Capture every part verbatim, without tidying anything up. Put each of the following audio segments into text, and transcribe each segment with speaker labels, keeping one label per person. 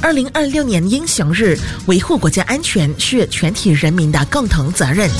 Speaker 1: 二零二六年英雄日，维护国家安全是全体人民的共同责任。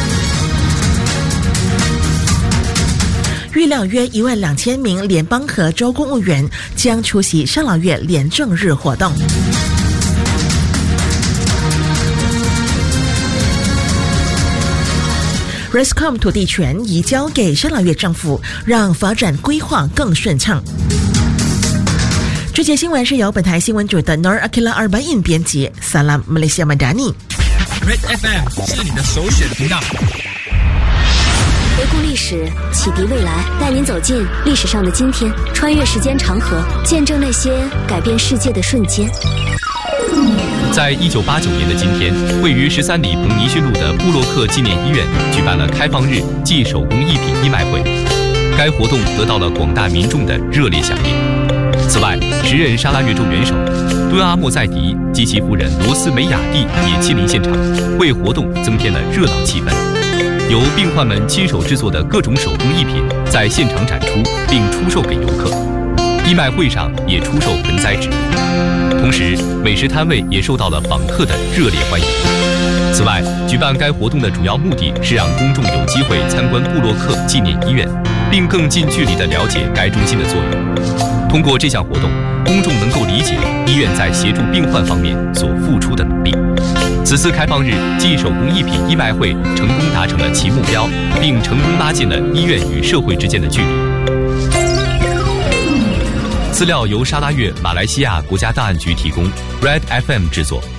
Speaker 1: 预料约一万两千名联邦和州公务员将出席上老月廉政日活动。R E S C O M 土地权移交给上老月政府，让发展规划更顺畅。这节新闻是由本台新闻组的 Nur Akila Arbain 编辑。Salam Malaysia Madani。Red
Speaker 2: F M 是你的首选频道。
Speaker 3: 回顾历史，启迪未来，带您走进历史上的今天，穿越时间长河，见证那些改变世界的瞬间。
Speaker 4: 在一九八九年的今天，位于十三里彭尼逊路的布洛克纪念医院举办了开放日暨手工艺品义卖会，该活动得到了广大民众的热烈响应。此外，时任沙拉越州元首敦阿莫塞迪及其夫人罗斯梅雅蒂也亲临现场，为活动增添了热闹气氛。由病患们亲手制作的各种手工艺品在现场展出，并出售给游客。义卖会上也出售盆栽纸，同时美食摊位也受到了访客的热烈欢迎。此外，举办该活动的主要目的是让公众有机会参观布洛克纪念医院，并更近距离地了解该中心的作用。通过这项活动，公众能够理解医院在协助病患方面所付出的努力。此次开放日暨手工艺品义卖会成功达成了其目标，并成功拉近了医院与社会之间的距离。资料由沙拉越马来西亚国家档案局提供 ，Red F M 制作。